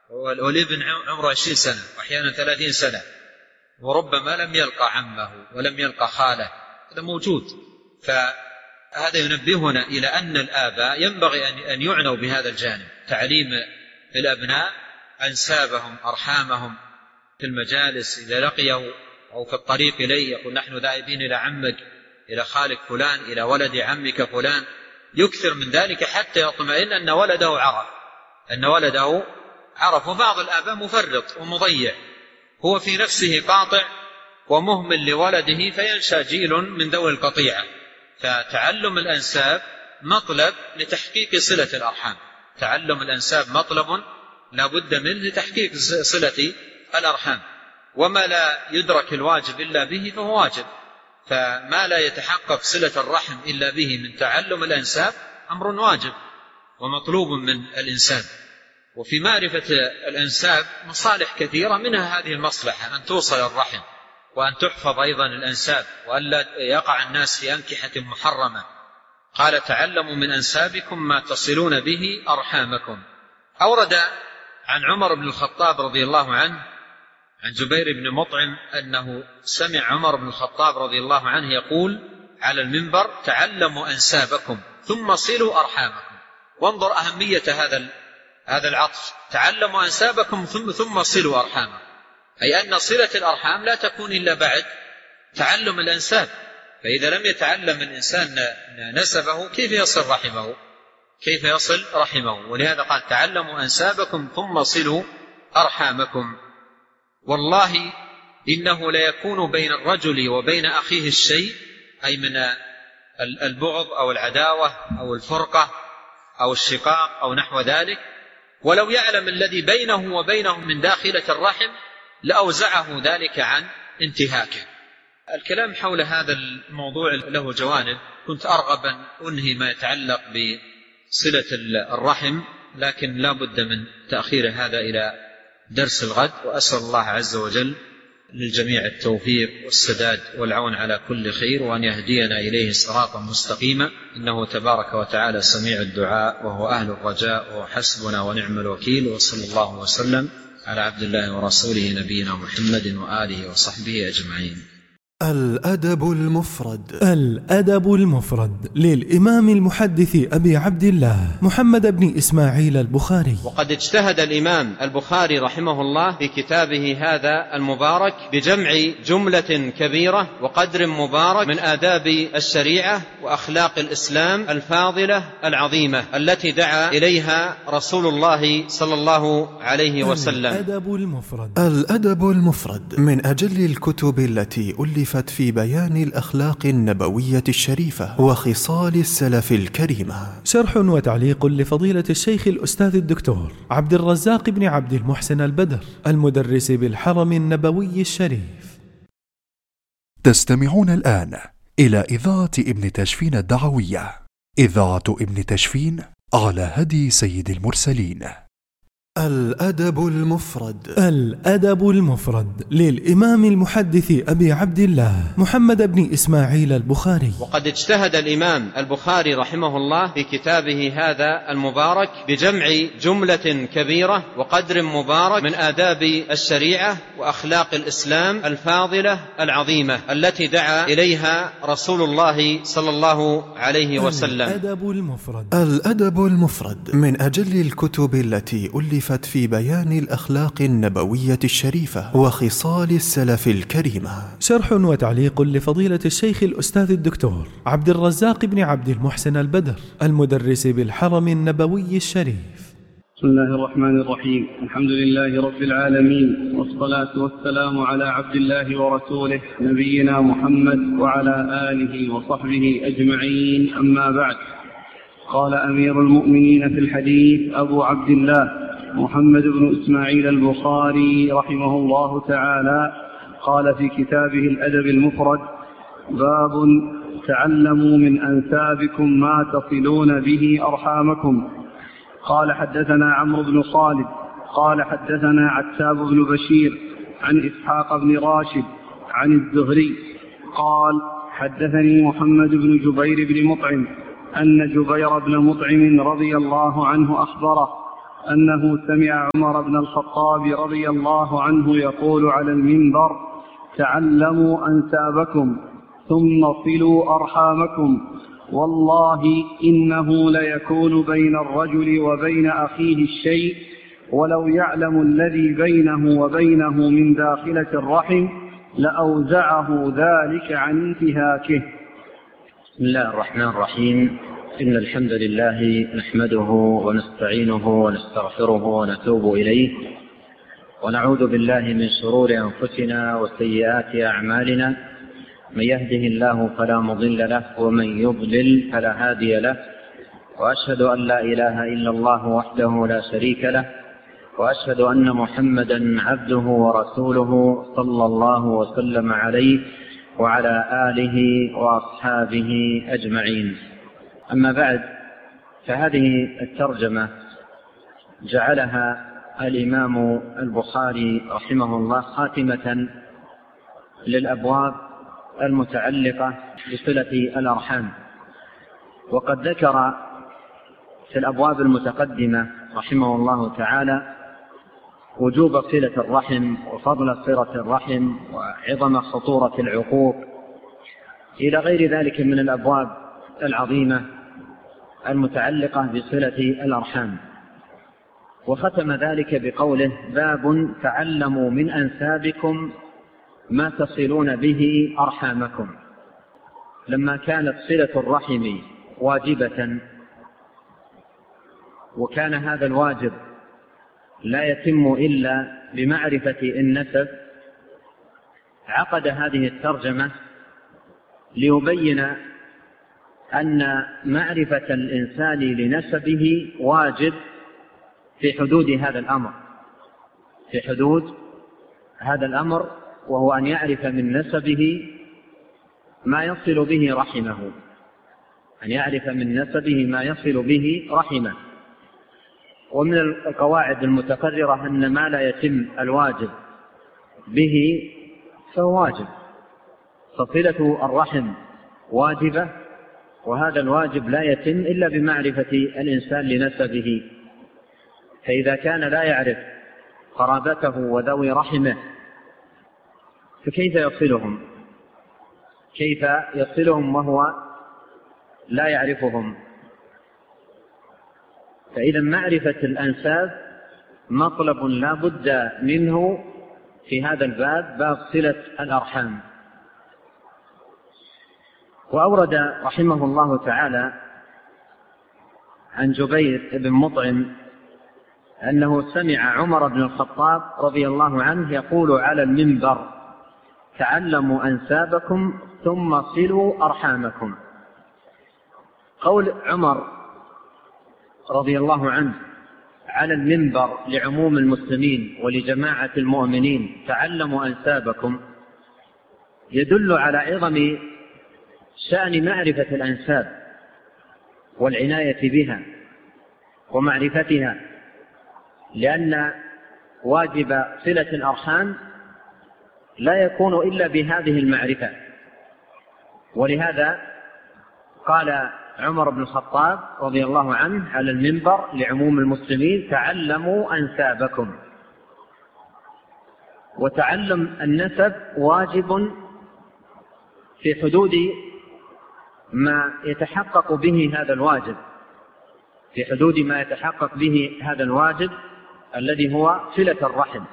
والابن عمره 20 سنة وأحيانا 30 سنة، وربما لم يلقى عمه ولم يلقى خاله، هذا موجود. فهذا ينبهنا إلى أن الآباء ينبغي أن يعنوا بهذا الجانب، تعليم الأبناء أنسابهم أرحامهم في المجالس إذا لقيه أو في الطريق إليه يقول نحن ذاهبين إلى عمك، إلى خالك فلان، إلى ولد عمك فلان، يكثر من ذلك حتى يطمئن أن ولده عرف. وبعض الآباء مفرط ومضيع، هو في نفسه قاطع ومهمل لولده، فينشأ جيل من ذوي القطيعة. فتعلم الأنساب مطلب لتحقيق صلة الأرحام، تعلم الأنساب مطلب لا بد منه لتحقيق صلة الأرحام، وما لا يدرك الواجب إلا به فهو واجب. فما لا يتحقق صلة الرحم إلا به من تعلم الأنساب أمر واجب ومطلوب من الإنسان. وفي معرفة الأنساب مصالح كثيرة، منها هذه المصلحة أن توصل الرحم، وأن تحفظ أيضا الأنساب، وألا يقع الناس في أنكحة محرمة. قال تعلموا من أنسابكم ما تصلون به أرحامكم. أورد عن عمر بن الخطاب رضي الله عنه عن جبير بن مطعم أنه سمع عمر بن الخطاب رضي الله عنه يقول على المنبر تعلموا أنسابكم ثم صلوا أرحامكم. وانظر أهمية هذا العطف، تعلموا أنسابكم ثم صلوا أرحامكم، أي أن صلة الأرحام لا تكون إلا بعد تعلم الأنساب. فإذا لم يتعلم الإنسان نسبه كيف يصل رحمه؟ ولهذا قال تعلموا أنسابكم ثم صلوا أرحامكم. والله إنه ليكون بين الرجل وبين أخيه الشيء، أي من البغض أو العداوة أو الفرقة أو الشقاق أو نحو ذلك، ولو يعلم الذي بينه وبينهم من داخلة الرحم لأوزعه ذلك عن انتهاكه. الكلام حول هذا الموضوع له جوانب، كنت أرغب أن أنهي ما يتعلق بصلة الرحم، لكن لا بد من تأخير هذا إلى درس الغد. وأسأل الله عز وجل للجميع التوفيق والسداد والعون على كل خير، وأن يهدينا إليه صراطا مستقيما، إنه تبارك وتعالى سميع الدعاء وهو أهل الرجاء وهو حسبنا ونعم الوكيل. وصلى الله وسلم على عبد الله ورسوله نبينا محمد وآله وصحبه أجمعين. الأدب المفرد. الأدب المفرد للإمام المحدث أبي عبد الله محمد بن إسماعيل البخاري. وقد اجتهد الإمام البخاري رحمه الله في كتابه هذا المبارك بجمع جملة كبيرة وقدر مبارك من آداب الشريعة وأخلاق الإسلام الفاضلة العظيمة التي دعا إليها رسول الله صلى الله عليه وسلم. الأدب المفرد. الأدب المفرد من أجل الكتب التي ألفت في بيان الأخلاق النبوية الشريفة وخصال السلف الكريمة. شرح وتعليق لفضيلة الشيخ الأستاذ الدكتور عبد الرزاق بن عبد المحسن البدر المدرس بالحرم النبوي الشريف. تستمعون الآن إلى إذاعة ابن تشفين الدعوية، إذاعة ابن تشفين على هدي سيد المرسلين. الأدب المفرد. الأدب المفرد للإمام المحدث أبي عبد الله محمد بن إسماعيل البخاري. وقد اجتهد الإمام البخاري رحمه الله في كتابه هذا المبارك بجمع جملة كبيرة وقدر مبارك من آداب الشريعة وأخلاق الإسلام الفاضلة العظيمة التي دعا إليها رسول الله صلى الله عليه وسلم. الأدب المفرد. الأدب المفرد من أجل الكتب التي ألفت في بيان الأخلاق النبوية الشريفة وخصال السلف الكريمة. شرح وتعليق لفضيلة الشيخ الأستاذ الدكتور عبد الرزاق بن عبد المحسن البدر المدرس بالحرم النبوي الشريف. بسم الله الرحمن الرحيم. الحمد لله رب العالمين، والصلاة والسلام على عبد الله ورسوله نبينا محمد وعلى آله وصحبه أجمعين، أما بعد. قال أمير المؤمنين في الحديث أبو عبد الله محمد بن إسماعيل البخاري رحمه الله تعالى، قال في كتابه الأدب المفرد: باب تعلموا من أنسابكم ما تصلون به أرحامكم. قال حدثنا عمرو بن خالد قال حدثنا عتاب بن بشير عن إسحاق بن راشد عن الزهري قال حدثني محمد بن جبير بن مطعم أن جبير بن مطعم رضي الله عنه أخبره أنه سمع عمر بن الخطاب رضي الله عنه يقول على المنبر: تعلموا أنسابكم ثم صلوا أرحامكم، والله إنه ليكون بين الرجل وبين أخيه الشيء، ولو يعلم الذي بينه وبينه من داخلة الرحم لأوزعه ذلك عن انتهاكه. بسم الله الرحمن الرحيم. إن الحمد لله نحمده ونستعينه ونستغفره ونتوب إليه، ونعوذ بالله من شرور أنفسنا وسيئات أعمالنا، من يهده الله فلا مضل له ومن يضلل فلا هادي له، وأشهد أن لا إله إلا الله وحده لا شريك له، وأشهد أن محمدا عبده ورسوله صلى الله وسلم عليه وعلى آله وأصحابه أجمعين. أما بعد، فهذه الترجمة جعلها الإمام البخاري رحمه الله خاتمة للأبواب المتعلقة بصلة الأرحام. وقد ذكر في الأبواب المتقدمة رحمه الله تعالى وجوب صلة الرحم وفضل صلة الرحم وعظم خطورة العقوق إلى غير ذلك من الأبواب العظيمة المتعلقة بصلة الأرحام، وختم ذلك بقوله: باب تعلموا من أنسابكم ما تصلون به أرحامكم. لما كانت صلة الرحم واجبة، وكان هذا الواجب لا يتم إلا بمعرفة النسب، عقد هذه الترجمة ليبين أن معرفة الإنسان لنسبه واجب في حدود هذا الأمر، في حدود هذا الأمر، وهو أن يعرف من نسبه ما يصل به رحمه، أن يعرف من نسبه ما يصل به رحمه. ومن القواعد المتقررة أن ما لا يتم الواجب به فهو واجب، فصلة الرحم واجبة، وهذا الواجب لا يتم إلا بمعرفة الإنسان لنسبه. فإذا كان لا يعرف قرابته وذوي رحمه فكيف يصلهم؟ كيف يصلهم وهو لا يعرفهم؟ فإذا معرفة الأنساب مطلب لا بد منه في هذا الباب، باب صلة الأرحام. وأورد رحمه الله تعالى عن جبير بن مطعم أنه سمع عمر بن الخطاب رضي الله عنه يقول على المنبر: تعلموا أنسابكم ثم صلوا أرحامكم. قول عمر رضي الله عنه على المنبر لعموم المسلمين ولجماعة المؤمنين: تعلموا أنسابكم، يدل على عظم شأن معرفة الأنساب والعناية بها ومعرفتها، لأن واجب صلة الأرحام لا يكون إلا بهذه المعرفة. ولهذا قال عمر بن الخطاب رضي الله عنه على المنبر لعموم المسلمين: تعلموا أنسابكم. وتعلم النسب واجب في حدود ما يتحقق به هذا الواجب، في حدود ما يتحقق به هذا الواجب الذي هو صلة الرحم.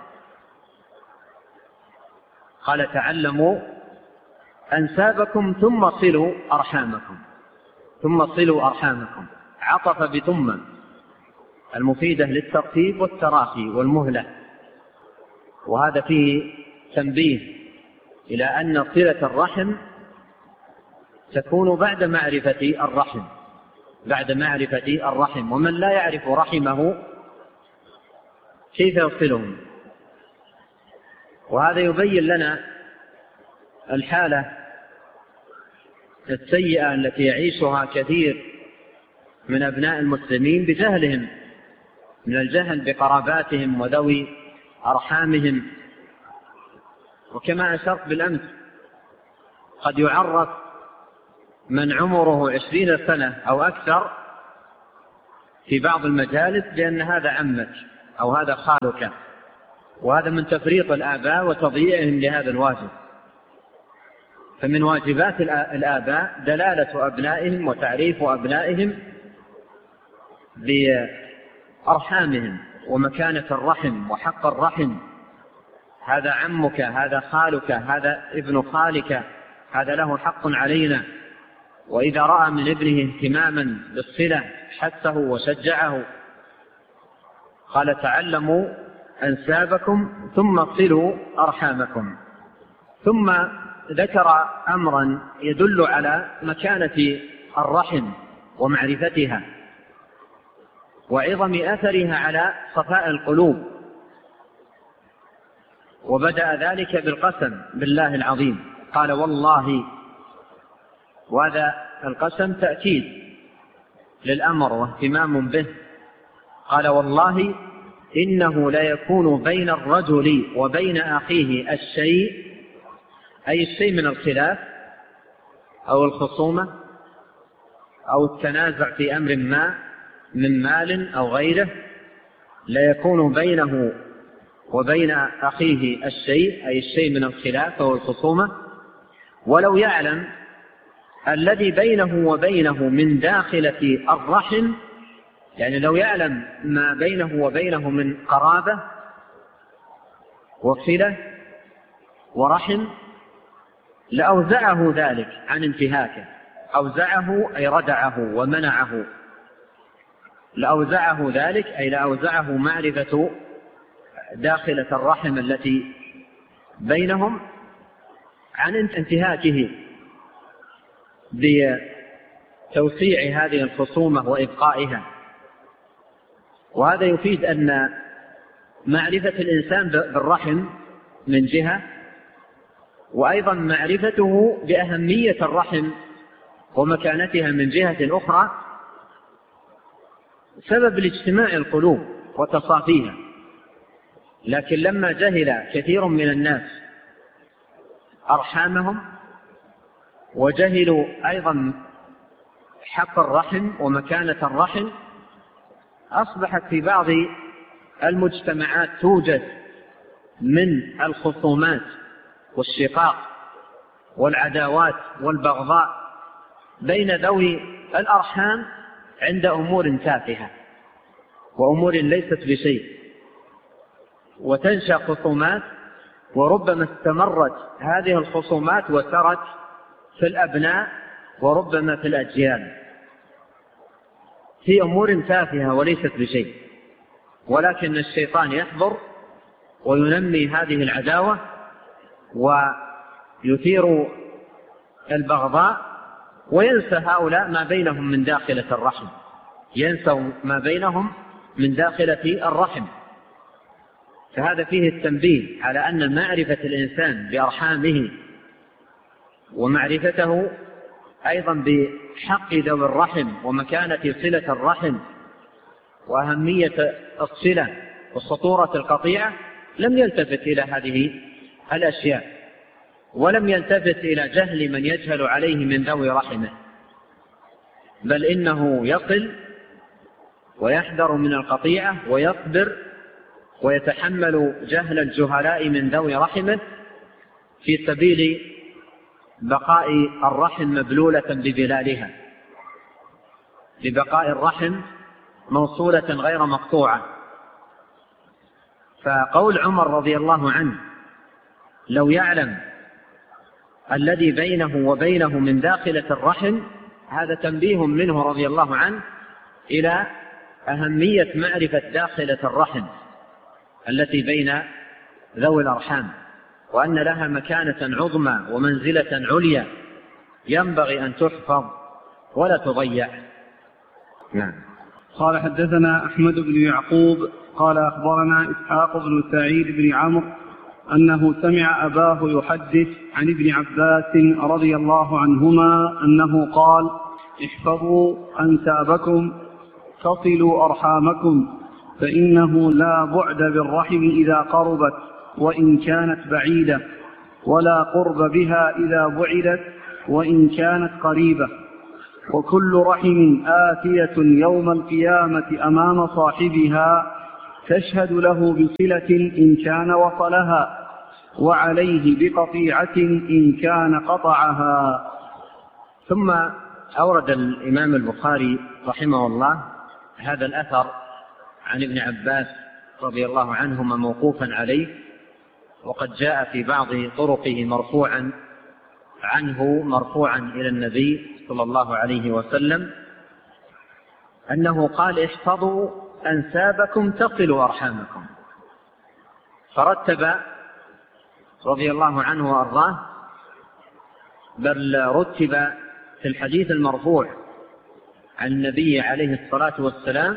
قال: تعلموا أنسابكم ثم صلوا أرحامكم. ثم صلوا أرحامكم، عطف بثم المفيدة للترتيب والتراخي والمهلة، وهذا فيه تنبيه إلى أن صلة الرحم تكون بعد معرفة الرحم، بعد معرفة الرحم. ومن لا يعرف رحمه كيف يصلهم؟ وهذا يبين لنا الحالة السيئة التي يعيشها كثير من أبناء المسلمين بجهلهم، من الجهل بقراباتهم وذوي أرحامهم. وكما أشرت بالأمس، قد يعرف من عمره 20 سنة أو أكثر في بعض المجالس بأن هذا عمك أو هذا خالك، وهذا من تفريط الآباء وتضييعهم لهذا الواجب. فمن واجبات الآباء دلالة أبنائهم وتعريف أبنائهم بأرحامهم ومكانة الرحم وحق الرحم. هذا عمك، هذا خالك، هذا ابن خالك، هذا له حق علينا. وإذا رأى من ابنه اهتماما بالصلة حثه وشجعه. قال تعلموا أنسابكم ثم صلوا أرحامكم. ثم ذكر أمرا يدل على مكانة الرحم ومعرفتها وعظم أثرها على صفاء القلوب، وبدأ ذلك بالقسم بالله العظيم. قال والله، وهذا القسم تأكيد للأمر واهتمام به. قال والله إنه لا يكون بين الرجل وبين أخيه الشيء، أي الشيء من الخلاف أو الخصومة أو التنازع في أمر ما من مال أو غيره، لا يكون بينه وبين أخيه الشيء، أي الشيء من الخلاف أو الخصومة، ولو يعلم الذي بينه وبينه من داخلة الرحم، يعني لو يعلم ما بينه وبينه من قرابة وصلة ورحم لأوزعه ذلك عن انتهاكه. أوزعه أي ردعه ومنعه. لأوزعه ذلك أي لأوزعه معرفة داخلة الرحم التي بينهم عن انتهاكه بتوسيع هذه الخصومة وإبقائها. وهذا يفيد أن معرفة الإنسان بالرحم من جهة، وأيضا معرفته بأهمية الرحم ومكانتها من جهة أخرى سبب لاجتماع القلوب وتصافيها. لكن لما جهل كثير من الناس أرحامهم وجهلوا أيضا حق الرحم ومكانة الرحم، أصبحت في بعض المجتمعات توجد من الخصومات والشقاق والعداوات والبغضاء بين ذوي الأرحام عند أمور تافهة وأمور ليست بشيء، وتنشأ خصومات، وربما استمرت هذه الخصومات وسرت في الأبناء وربما في الأجيال في أمور تافهة وليست بشيء، ولكن الشيطان يحضر وينمي هذه العداوة ويثير البغضاء، وينسى هؤلاء ما بينهم من داخلة الرحم، ينسوا ما بينهم من داخلة الرحم. فهذا فيه التنبيه على أن معرفة الإنسان بأرحامه ومعرفته أيضا بحق ذوي الرحم ومكانة صلة الرحم وأهمية الصلة وخطورة القطيعة لم يلتفت إلى هذه الأشياء، ولم يلتفت إلى جهل من يجهل عليه من ذوي رحمه، بل إنه يصل ويحذر من القطيعة ويصبر ويتحمل جهل الجهلاء من ذوي رحمه في سبيل بقاء الرحم مبلولة ببلالها، لبقاء الرحم موصولة غير مقطوعة. فقول عمر رضي الله عنه لو يعلم الذي بينه وبينه من داخلة الرحم، هذا تنبيه منه رضي الله عنه إلى أهمية معرفة داخلة الرحم التي بين ذوي الأرحام، وأن لها مكانة عظمى ومنزلة عليا ينبغي أن تحفظ ولا تضيع. نعم. قال حدثنا أحمد بن يعقوب قال أخبرنا إسحاق بن سعيد بن عمرو أنه سمع أباه يحدث عن ابن عباس رضي الله عنهما أنه قال: احفظوا أنسابكم تصلوا أرحامكم، فإنه لا بعد بالرحم إذا قربت وإن كانت بعيدة، ولا قرب بها إذا بعدت وإن كانت قريبة. وكل رحم آتية يوم القيامة أمام صاحبها تشهد له بصلة إن كان وصلها، وعليه بقطيعة إن كان قطعها. ثم أورد الإمام البخاري رحمه الله هذا الأثر عن ابن عباس رضي الله عنهما موقوفا عليه، وقد جاء في بعض طرقه مرفوعا عنه مرفوعا إلى النبي صلى الله عليه وسلم أنه قال: احفظوا أنسابكم تصلوا أرحامكم. فرتب رضي الله عنه وأرضاه، بل رتب في الحديث المرفوع عن النبي عليه الصلاة والسلام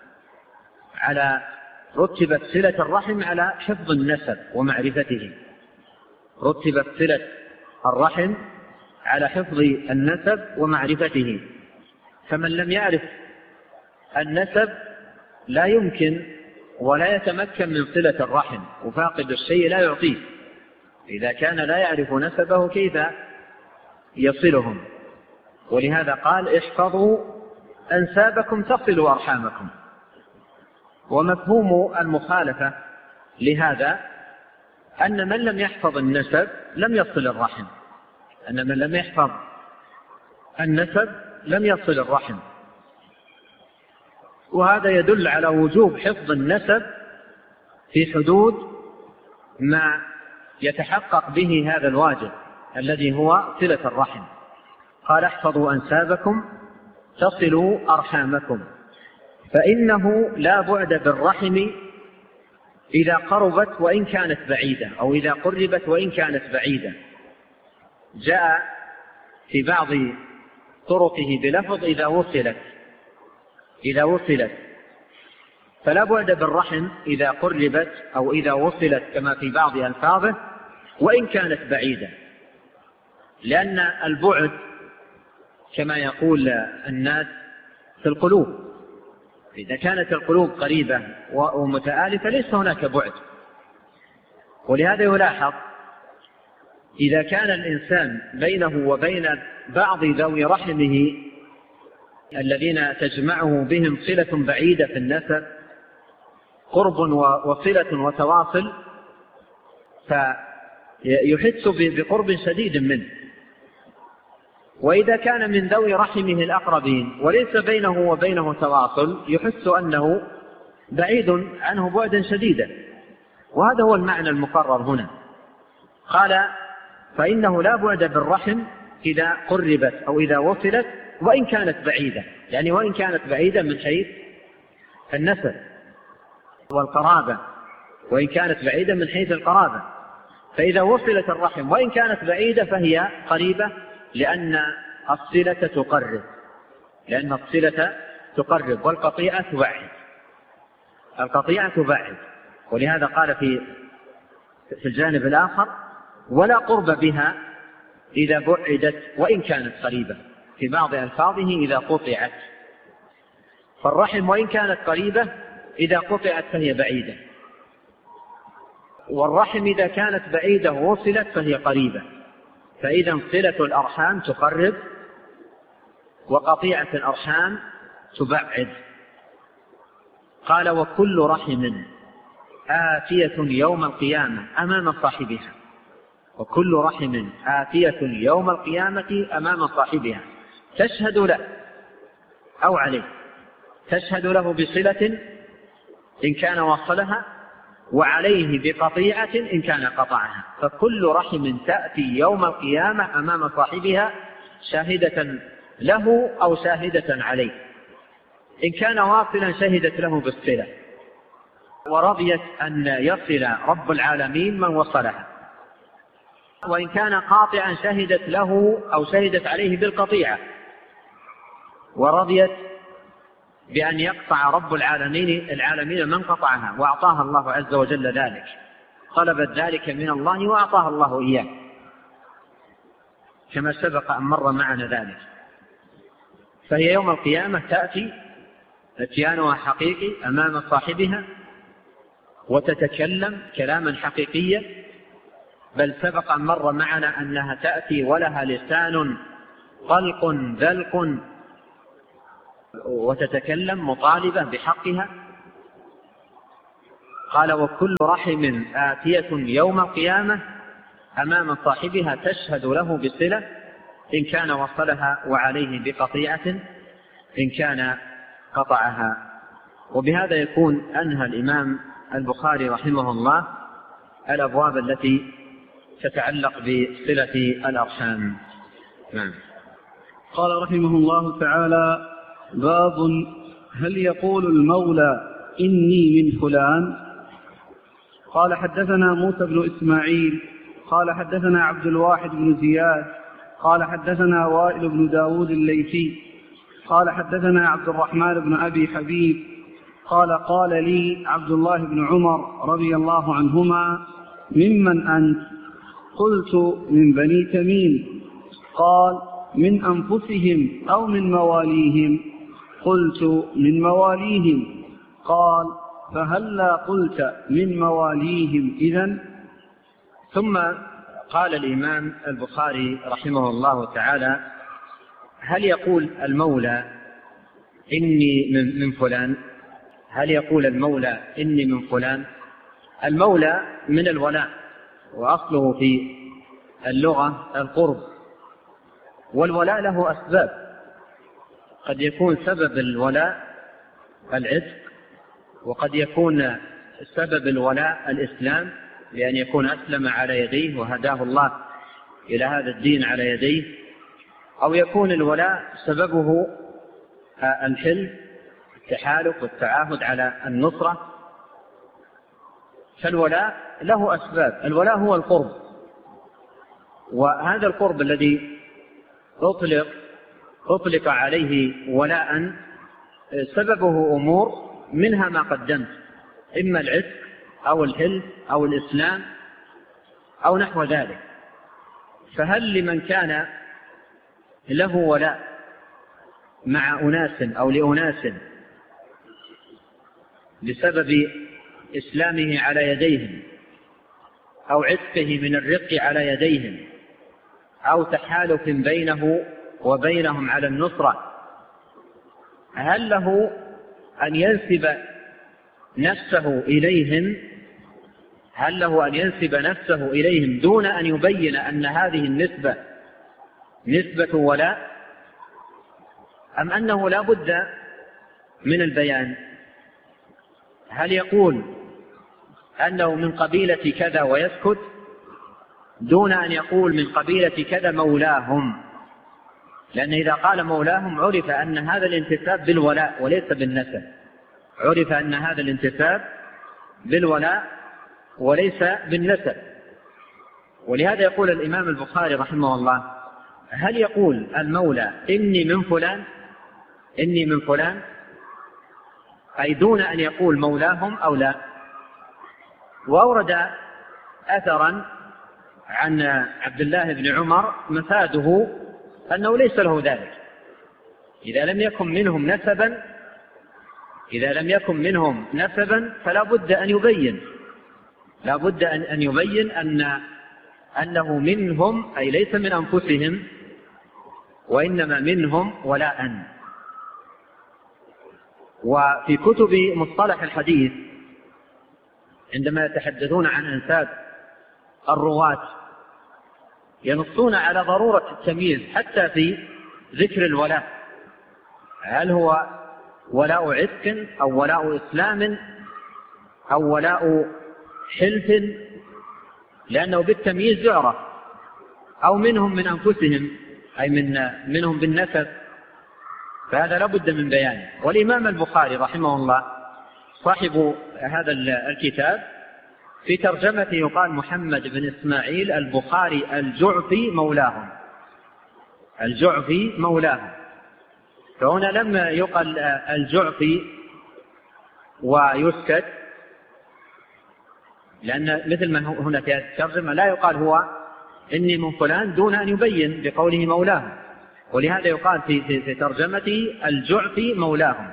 رتبت صلة الرحم على حفظ النسب ومعرفته. رتبت صلة الرحم على حفظ النسب ومعرفته، فمن لم يعرف النسب لا يمكن ولا يتمكن من صلة الرحم، وفاقد الشيء لا يعطيه. إذا كان لا يعرف نسبه كيف يصلهم؟ ولهذا قال: احفظوا أنسابكم تصلوا أرحامكم. ومفهوم المخالفة لهذا أن من لم يحفظ النسب لم يصل الرحم، أن من لم يحفظ النسب لم يصل الرحم. وهذا يدل على وجوب حفظ النسب في حدود ما يتحقق به هذا الواجب الذي هو صلة الرحم. قال: احفظوا أنسابكم تصلوا أرحامكم، فإنه لا بعد بالرحم إذا قربت وإن كانت بعيدة، أو إذا قربت وإن كانت بعيدة. جاء في بعض طرقه بلفظ إذا وصلت، فلا بعد بالرحم إذا قربت أو إذا وصلت كما في بعض ألفاظه وإن كانت بعيدة، لأن البعد كما يقول الناس في القلوب، إذا كانت القلوب قريبة ومتآلفة ليس هناك بعد. ولهذا يلاحظ إذا كان الإنسان بينه وبين بعض ذوي رحمه الذين تجمعه بهم صلة بعيدة في النسب، قرب وصلة وتواصل، فيحس بقرب شديد منه. وإذا كان من ذوي رحمه الأقربين وليس بينه وبينه تواصل يحس أنه بعيد عنه بعدا شديدا. وهذا هو المعنى المقرر هنا. قال: فإنه لا بعد بالرحم إذا قربت أو إذا وصلت وإن كانت بعيدة، يعني وإن كانت بعيدة من حيث النسب والقرابة، وإن كانت بعيدة من حيث القرابة. فإذا وصلت الرحم وإن كانت بعيدة فهي قريبة، لأن الصلة تقرب، والقطيعة تبعد. ولهذا قال في الجانب الآخر: ولا قرب بها إذا بعدت وإن كانت قريبة، في بعض ألفاظه إذا قطعت. فالرحم وإن كانت قريبة إذا قطعت فهي بعيدة، والرحم إذا كانت بعيدة ووصلت فهي قريبة. فإذا صلة الأرحام تقرب، وقطيعة الأرحام تبعد. قال: وكل رحم آتية يوم القيامة أمام صاحبها. وكل رحم آتية يوم القيامة أمام صاحبها تشهد له أو عليه، تشهد له بصلة إن كان وصلها، وعليه بقطيعة إن كان قطعها. فكل رحم تأتي يوم القيامة أمام صاحبها شاهدة له أو شاهدة عليه. إن كان واصلا شهدت له بالصلة، ورضيت أن يصل رب العالمين من وصلها. وإن كان قاطعا شهدت له أو شهدت عليه بالقطيعة، ورضيت بأن يقطع رب العالمين من قطعها، وأعطاها الله عز وجل ذلك، طلبت ذلك من الله وأعطاها الله إياه، كما سبق أن مر معنا ذلك. فهي يوم القيامة تأتي اتيانها حقيقي أمام صاحبها، وتتكلم كلاما حقيقيا. بل سبق أن مر معنا أنها تأتي ولها لسان طلق ذلق وتتكلم مطالبة بحقها. قال: وكل رحم آتية يوم القيامة أمام صاحبها تشهد له بصلة إن كان وصلها، وعليه بقطيعة إن كان قطعها. وبهذا يكون أنهى الإمام البخاري رحمه الله الأبواب التي تتعلق بصلة الأرحام. نعم. قال رحمه الله تعالى: باب هل يقول المولى إني من فلان؟ قال: حدثنا موسى بن إسماعيل قال حدثنا عبد الواحد بن زياد قال حدثنا وائل بن داود الليثي قال حدثنا عبد الرحمن بن أبي حبيب قال: قال لي عبد الله بن عمر رضي الله عنهما: ممن أنت؟ قلت: من بني تميم. قال: من أنفسهم أو من مواليهم؟ قلت: من مواليهم. قال: فهلا قلت من مواليهم إذن؟ ثم قال الإمام البخاري رحمه الله تعالى: هل يقول المولى إني من فلان؟ هل يقول المولى إني من فلان؟ المولى من الولاء، وأصله في اللغة القرب، والولاء له أسباب. قد يكون سبب الولاء العتق، وقد يكون سبب الولاء الإسلام، لأن يكون أسلم على يديه وهداه الله إلى هذا الدين على يديه، أو يكون الولاء سببه الحلف، التحالف والتعاهد على النصرة. فالولاء له أسباب. الولاء هو القرب، وهذا القرب الذي أطلق عليه ولاء سببه أمور منها ما قدمت، إما العتق أو الحلف أو الإسلام أو نحو ذلك. فهل لمن كان له ولاء مع أناس أو لأناس بسبب إسلامه على يديهم، أو عتقه من الرق على يديهم، أو تحالف بينه وبينهم على النصرة، هل له أن ينسب نفسه إليهم؟ هل له أن ينسب نفسه إليهم دون أن يبين أن هذه النسبة نسبة ولاء، أم أنه لا بد من البيان؟ هل يقول أنه من قبيلة كذا ويسكت دون أن يقول من قبيلة كذا مولاهم؟ لأن إذا قال مولاهم عرف أن هذا الانتساب بالولاء وليس بالنسب، عرف أن هذا الانتساب بالولاء وليس بالنسب. ولهذا يقول الإمام البخاري رحمه الله: هل يقول المولى إني من فلان؟ إني من فلان، أي دون أن يقول مولاهم أو لا. وأورد أثرا عن عبد الله بن عمر مفاده أنه ليس له ذلك. إذا لم يكن منهم نسبا فلا بد أن يبين، لا بد أن يبين أنه منهم، أي ليس من أنفسهم، وإنما منهم ولاء. وفي كتب مصطلح الحديث عندما يتحدثون عن أنساب الرواة ينصون على ضرورة التمييز حتى في ذكر الولاء، هل هو ولاء عتق أو ولاء إسلام أو ولاء حلف، لأنه بالتمييز يعرف، أو منهم من أنفسهم، أي منهم بالنسب، فهذا لابد من بيانه. والإمام البخاري رحمه الله صاحب هذا الكتاب في ترجمته يقال محمد بن إسماعيل البخاري الجعفي مولاهم، الجعفي مولاهم. فهنا لم يقل الجعفي ويسكت، لأن مثل ما هنا في الترجمة لا يقال هو إني من فلان دون أن يبين بقوله مولاهم، ولهذا يقال في ترجمته الجعفي مولاهم.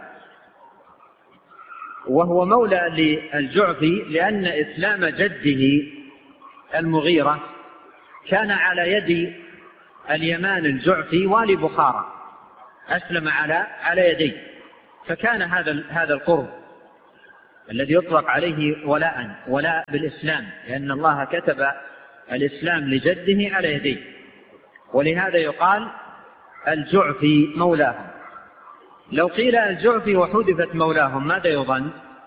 وهو مولى للجعفي لأن إسلام جده المغيرة كان على يد اليمان الجعفي والي بخارى، أسلم على يديه، فكان هذا القرب الذي يطلق عليه ولاء بالإسلام، لأن الله كتب الإسلام لجده على يديه، ولهذا يقال الجعفي مولاهم. لو قيل الجعفي وحذفت مولاهم ماذا يظن؟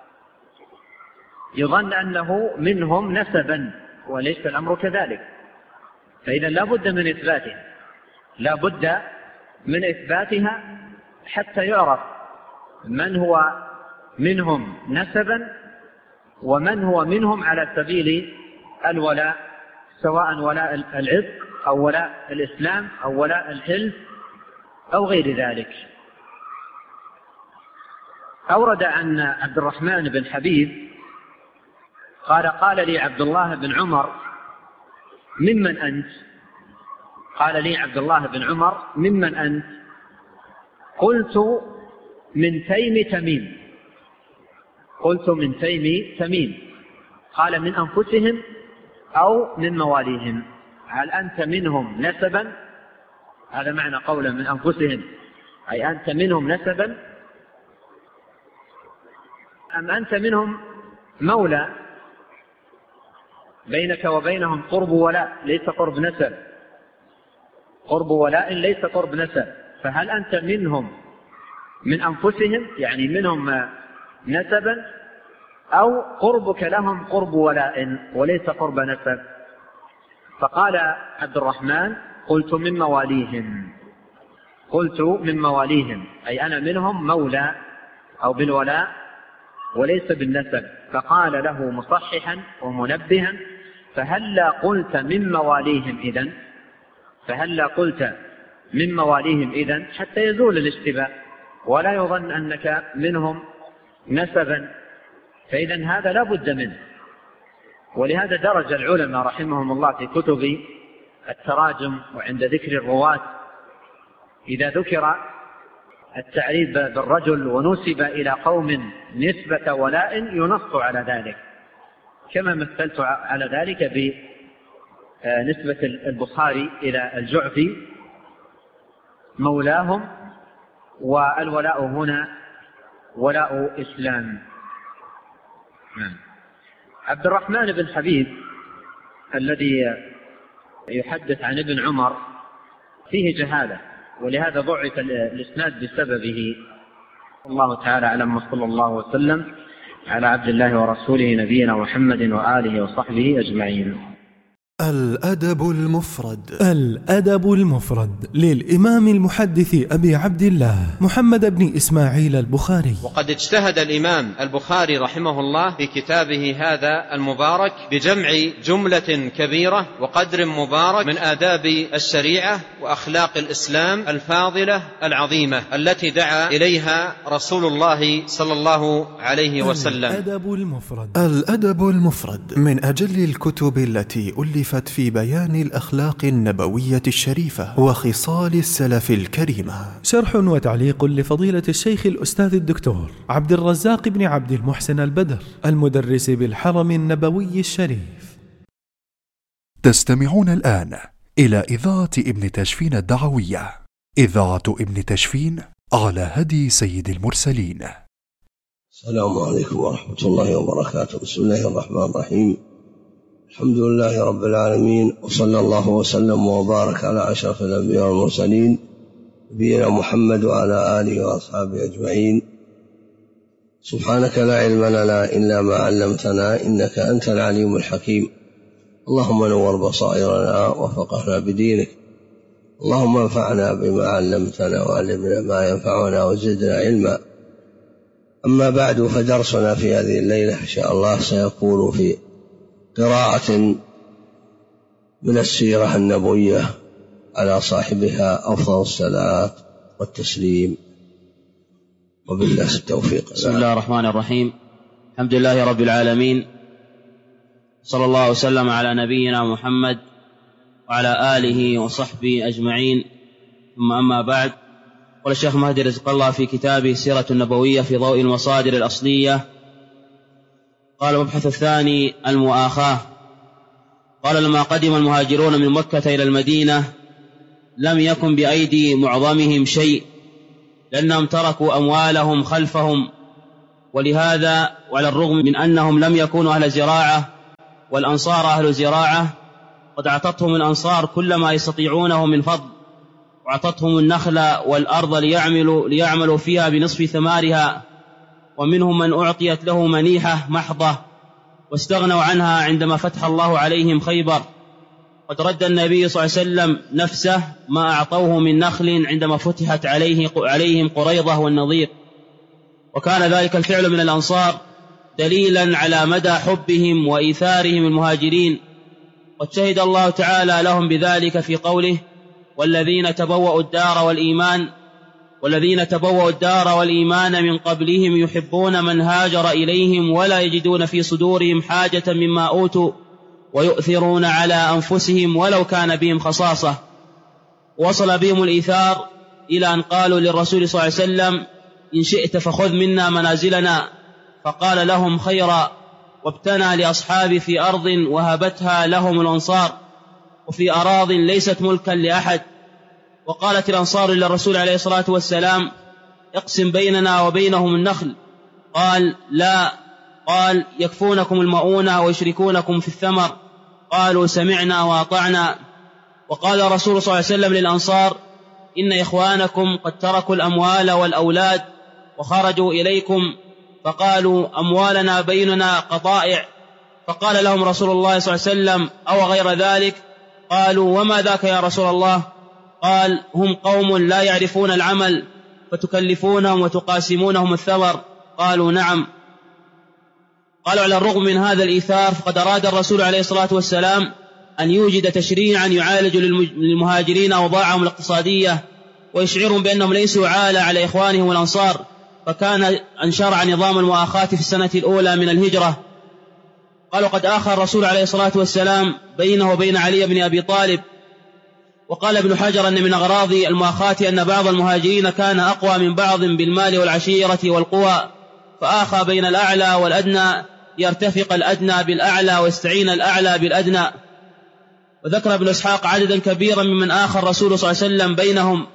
يظن أنه منهم نسبا، وليس الأمر كذلك. فإذا لا بد من إثباتها حتى يعرف من هو منهم نسبا ومن هو منهم على سبيل الولاء، سواء ولاء العتق أو ولاء الإسلام أو ولاء الحلف أو غير ذلك. أورد عن عبد الرحمن بن حبيب قال لي عبد الله بن عمر ممن أنت؟ قال لي عبد الله بن عمر ممن أنت؟ قلت من تيم تميم. قلت من تيم تميم. قال من أنفسهم أو من مواليهم؟ هل أنت منهم نسبا؟ هذا معنى قوله من أنفسهم، أي أنت منهم نسبا أم أنت منهم مولى بينك وبينهم قرب ولاء ليس قرب نسب، قرب ولاء ليس قرب نسب. فهل أنت منهم من أنفسهم يعني منهم نسبا، أو قربك لهم قرب ولاء وليس قرب نسب؟ فقال عبد الرحمن قلت من مواليهم. قلت من مواليهم أي أنا منهم مولى أو بالولاء وليس بالنسب. فقال له مصححا ومنبها فهلا قلت من مواليهم إذن، فهلا قلت من مواليهم إذن، حتى يزول الاشتباه ولا يظن أنك منهم نسبا. فإذن هذا لا بد منه. ولهذا درج العلماء رحمهم الله في كتب التراجم وعند ذكر الرواة إذا ذكر التعريف بالرجل ونسب إلى قوم نسبة ولاء ينص على ذلك، كما مثلت على ذلك بنسبة البخاري إلى الجعفي مولاهم، والولاء هنا ولاء إسلام. عبد الرحمن بن حبيب الذي يحدث عن ابن عمر فيه جهالة، ولهذا ضعف الإسناد بسببه. الله تعالى أعلم، وصلى الله وسلم على عبد الله ورسوله نبينا محمد وآله وصحبه أجمعين. الأدب المفرد. الأدب المفرد للإمام المحدث أبي عبد الله محمد بن إسماعيل البخاري. وقد اجتهد الإمام البخاري رحمه الله في كتابه هذا المبارك بجمع جملة كبيرة وقدر مبارك من آداب الشريعة وأخلاق الإسلام الفاضلة العظيمة التي دعا إليها رسول الله صلى الله عليه وسلم. الأدب المفرد. الأدب المفرد من أجل الكتب التي ألفت في بيان الأخلاق النبوية الشريفة وخصال السلف الكريمة. شرح وتعليق لفضيلة الشيخ الأستاذ الدكتور عبد الرزاق بن عبد المحسن البدر المدرس بالحرم النبوي الشريف. تستمعون الآن إلى إذاعة ابن تشفين الدعوية، إذاعة ابن تشفين على هدي سيد المرسلين. السلام عليكم ورحمة الله وبركاته. بسم الله الرحمن الرحيم. الحمد لله رب العالمين، وصلى الله وسلم وبارك على أشرف الأنبياء والمرسلين نبينا محمد وعلى آله وأصحابه أجمعين. سبحانك لا علم لنا إلا ما علمتنا إنك أنت العليم الحكيم. اللهم نور بصائرنا وفقهنا بدينك. اللهم انفعنا بما علمتنا وعلمنا ما ينفعنا وزدنا علما. أما بعد، فدرسنا في هذه الليلة إن شاء الله سيكون في قراءة من السيرة النبوية على صاحبها أفضل الصلاة والتسليم، وبالله التوفيق. بسم الله الرحمن الرحيم. الحمد لله رب العالمين، صلى الله وسلم على نبينا محمد وعلى آله وصحبه أجمعين، ثم أما بعد. قال الشيخ مهدي رزق الله في كتابه السيرة النبوية في ضوء المصادر الأصلية، قال المبحث الثاني المؤاخاة. قال لما قدم المهاجرون من مكة إلى المدينة لم يكن بأيدي معظمهم شيء لأنهم تركوا أموالهم خلفهم. ولهذا وعلى الرغم من أنهم لم يكونوا أهل زراعة والأنصار أهل زراعة، قد أعطتهم الأنصار كل ما يستطيعونه من فضل، وأعطتهم النخل والأرض ليعملوا فيها بنصف ثمارها، ومنهم من أعطيت له منيحة محضة واستغنوا عنها عندما فتح الله عليهم خيبر. قد رد النبي صلى الله عليه وسلم نفسه ما أعطوه من نخل عندما فتحت عليهم قريضة والنضير، وكان ذلك الفعل من الأنصار دليلا على مدى حبهم وإيثارهم المهاجرين. قد شهد الله تعالى لهم بذلك في قوله: والذين تبوأوا الدار والإيمان من قبلهم يحبون من هاجر إليهم ولا يجدون في صدورهم حاجة مما أوتوا ويؤثرون على أنفسهم ولو كان بهم خصاصة. وصل بهم الإيثار إلى أن قالوا للرسول صلى الله عليه وسلم: إن شئت فخذ منا منازلنا، فقال لهم: خيرا. وابتنى لأصحابه في أرض وهبتها لهم الأنصار، وفي أراض ليست ملكا لأحد. وقالت الأنصار للرسول عليه الصلاة والسلام: اقسم بيننا وبينهم النخل. قال: لا. قال: يكفونكم المؤونة ويشركونكم في الثمر. قالوا: سمعنا وأطعنا. وقال الرسول صلى الله عليه وسلم للأنصار: إن إخوانكم قد تركوا الأموال والأولاد وخرجوا إليكم، فقالوا: أموالنا بيننا قطائع. فقال لهم رسول الله صلى الله عليه وسلم: أو غير ذلك؟ قالوا: وما ذاك يا رسول الله؟ قال: هم قوم لا يعرفون العمل فتكلفونهم وتقاسمونهم الثمر. قالوا: نعم. قالوا: على الرغم من هذا الإيثار فقد أراد الرسول عليه الصلاة والسلام أن يوجد تشريعا يعالج للمهاجرين أوضاعهم الاقتصادية ويشعرهم بأنهم ليسوا عالة على إخوانهم الأنصار، فكان أن شرع نظام المؤاخاة في السنة الأولى من الهجرة. قالوا: قد آخى الرسول عليه الصلاة والسلام بينه وبين علي بن أبي طالب. وقال ابن حجر أن من أغراض المؤاخاة أن بعض المهاجرين كان أقوى من بعض بالمال والعشيرة والقوى، فآخى بين الأعلى والأدنى يرتفق الأدنى بالأعلى ويستعين الأعلى بالأدنى. وذكر ابن إسحاق عددا كبيرا ممن آخى الرسول صلى الله عليه وسلم بينهم،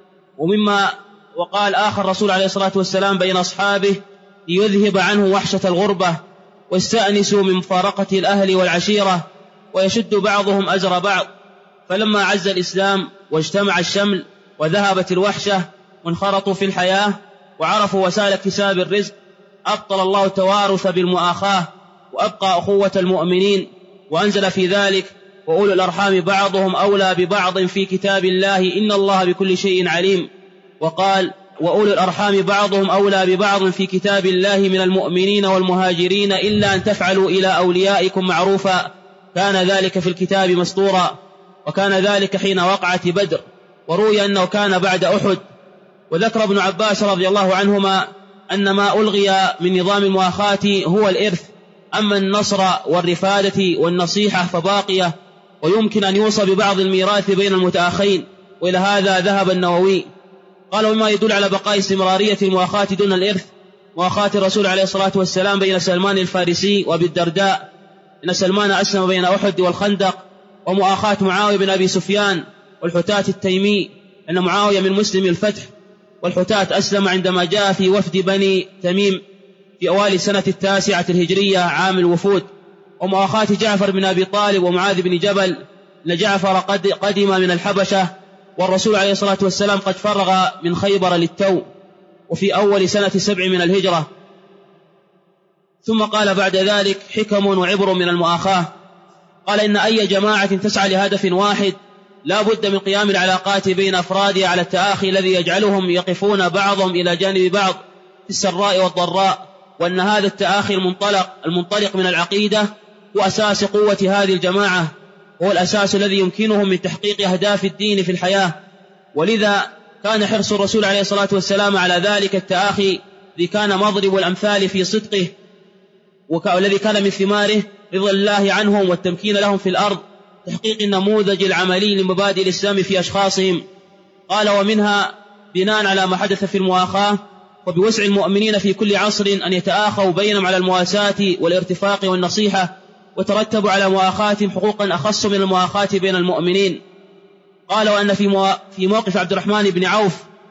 وقال: آخى الرسول عليه الصلاة والسلام بين أصحابه ليذهب عنه وحشة الغربة واستأنسوا من مفارقة الأهل والعشيرة ويشد بعضهم أجر بعض. فلما عز الإسلام واجتمع الشمل وذهبت الوحشة وانخرطوا في الحياة وعرفوا وسائل اكتساب الرزق، أبطل الله التوارث بالمؤاخاة وأبقى أخوة المؤمنين، وأنزل في ذلك: وأولو الأرحام بعضهم أولى ببعض في كتاب الله إن الله بكل شيء عليم. وقال: وأولو الأرحام بعضهم أولى ببعض في كتاب الله من المؤمنين والمهاجرين إلا أن تفعلوا إلى أوليائكم معروفا كان ذلك في الكتاب مسطورا. وكان ذلك حين وقعت بدر، وروي أنه كان بعد أحد. وذكر ابن عباس رضي الله عنهما أن ما ألغي من نظام المؤاخاة هو الإرث، أما النصر والرفادة والنصيحة فباقية، ويمكن أن يوصى ببعض الميراث بين المتأخين، وإلى هذا ذهب النووي. قال: وما يدل على بقاء استمرارية المؤاخاة دون الإرث مؤاخاة الرسول عليه الصلاة والسلام بين سلمان الفارسي وأبي الدرداء، إن سلمان أسلم بين أحد والخندق، ومؤاخاة معاوية بن أبي سفيان والحتاة التيمي، أن معاوية من مسلم الفتح، والحتاة أسلم عندما جاء في وفد بني تميم في أوائل السنة 9 الهجرية عام الوفود. ومؤاخاة جعفر بن أبي طالب ومعاذ بن جبل، أن جعفر قدم من الحبشة والرسول عليه الصلاة والسلام قد فرغ من خيبر للتو، وفي أول سنة 7 من الهجرة. ثم قال بعد ذلك: حكم وعبر من المؤاخاة. قال: إن أي جماعة تسعى لهدف واحد لا بد من قيام العلاقات بين أفرادها على التآخي الذي يجعلهم يقفون بعضهم إلى جانب بعض في السراء والضراء، وأن هذا التآخي المنطلق من العقيدة هو أساس قوة هذه الجماعة، وهو الأساس الذي يمكنهم من تحقيق أهداف الدين في الحياة. ولذا كان حرص الرسول عليه الصلاة والسلام على ذلك التآخي الذي كان مضرب الأمثال في صدقه، والذي كان من ثماره رضا الله عنهم والتمكين لهم في الأرض، تحقيق النموذج العملي لمبادئ الإسلام في أشخاصهم. قال: ومنها بناء على ما حدث في المؤاخاة، وبوسع المؤمنين في كل عصر أن يتآخوا بينهم على المواساة والارتفاق والنصيحة، وترتب على مؤاخاتهم حقوقا أخص من المؤاخاة بين المؤمنين. قال: وأن في موقف عبد الرحمن بن عوف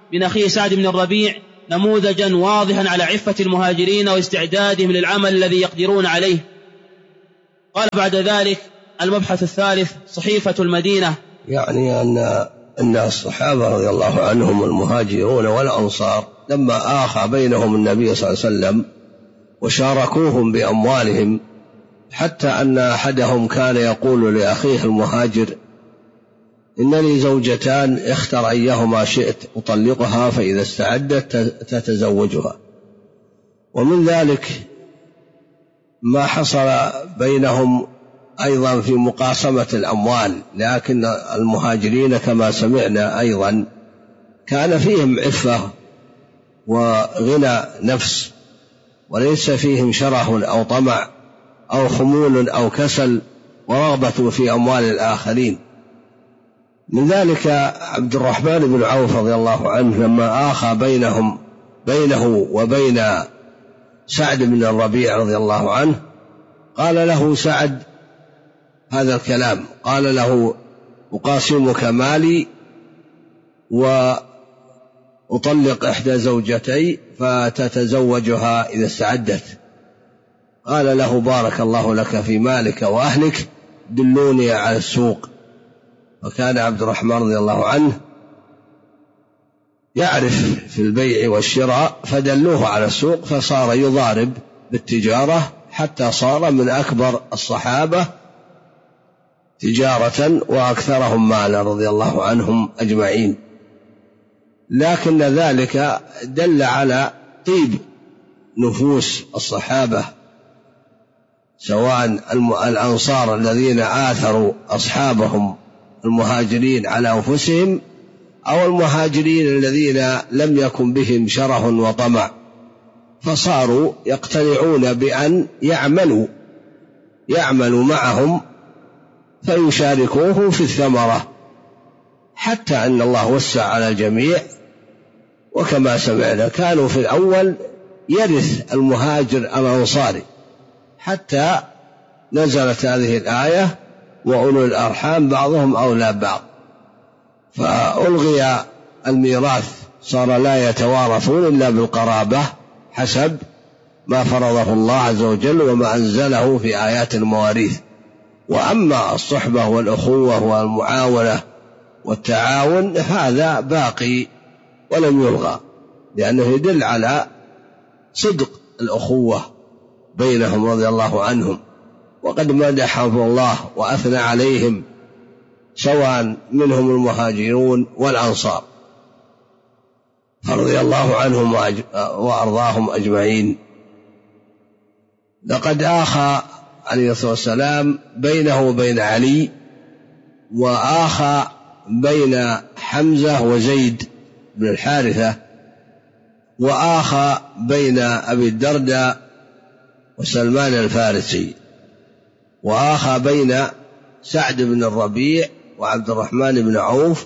من أخيه سعد بن الربيع نموذجا واضحا على عفة المهاجرين واستعدادهم للعمل الذي يقدرون عليه. قال بعد ذلك: المبحث الثالث صحيفة المدينة. يعني أن الصحابة رضي الله عنهم المهاجرون والأنصار لما آخى بينهم النبي صلى الله عليه وسلم وشاركوهم بأموالهم، حتى أن أحدهم كان يقول لأخيه المهاجر: إن لي زوجتان اختر أيهما شئت أطلقها، فإذا استعدت تتزوجها. ومن ذلك ما حصل بينهم أيضا في مقاسمة الأموال، لكن المهاجرين كما سمعنا أيضا كان فيهم عفة وغنى نفس، وليس فيهم شره أو طمع أو خمول أو كسل ورغبة في أموال الآخرين. من ذلك عبد الرحمن بن عوف رضي الله عنه لما آخى بينه وبين سعد بن الربيع رضي الله عنه، قال له سعد هذا الكلام، قال له: أقاسمك مالي وأطلق إحدى زوجتي فتتزوجها إذا استعدت. قال له: بارك الله لك في مالك وأهلك، دلوني على السوق. وكان عبد الرحمن رضي الله عنه يعرف في البيع والشراء، فدلوه على السوق، فصار يضارب بالتجارة حتى صار من أكبر الصحابة تجارة وأكثرهم مالا رضي الله عنهم أجمعين. لكن ذلك دل على طيب نفوس الصحابة، سواء الأنصار الذين آثروا أصحابهم المهاجرين على أنفسهم، أو المهاجرين الذين لم يكن بهم شره وطمع، فصاروا يقتنعون بأن يعملوا معهم فيشاركوه في الثمرة، حتى أن الله وسع على الجميع. وكما سمعنا كانوا في الأول يرث المهاجر الأنصاري، حتى نزلت هذه الآية: وأولو الأرحام بعضهم أولى بعض، فألغي الميراث، صار لا يتوارثون إلا بالقرابة حسب ما فرضه الله عز وجل وما أنزله في آيات المواريث. وأما الصحبة والأخوة والمعاونة والتعاون هذا باقي ولم يلغى، لأنه يدل على صدق الأخوة بينهم رضي الله عنهم، وقد مدحهم الله وأثنى عليهم، سواء منهم المهاجرون والأنصار، فرضي الله عنهم وأرضاهم أجمعين. لقد آخى عليه الصلاة والسلام بينه وبين علي، وآخى بين حمزة وزيد بن الحارثة، وآخى بين أبي الدرداء وسلمان الفارسي، وآخى بين سعد بن الربيع وعبد الرحمن بن عوف.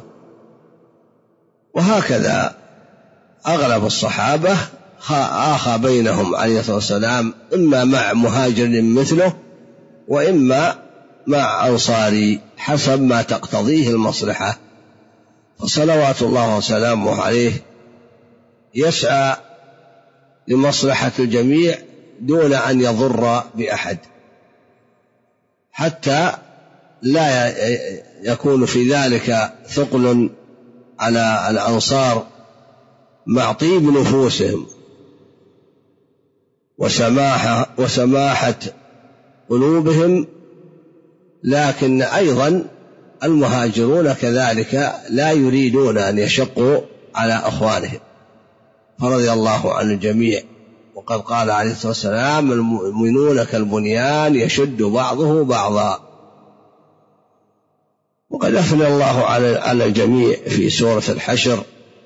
وهكذا أغلب الصحابة آخى بينهم عليه الصلاة والسلام، إما مع مهاجر مثله وإما مع أنصاري حسب ما تقتضيه المصلحة. فصلوات الله وسلامه عليه يسعى لمصلحة الجميع دون أن يضر بأحد، حتى لا يكون في ذلك ثقل على الأنصار مع طيب نفوسهم وسماحة قلوبهم. لكن أيضا المهاجرون كذلك لا يريدون أن يشقوا على أخوانهم، فرضي الله عن الجميع. وقد قال عليه الصلاة والسلام: المؤمنون كالبنيان يشد بعضه بعضا. وقد أثنى الله على الجميع في سورة الحشر،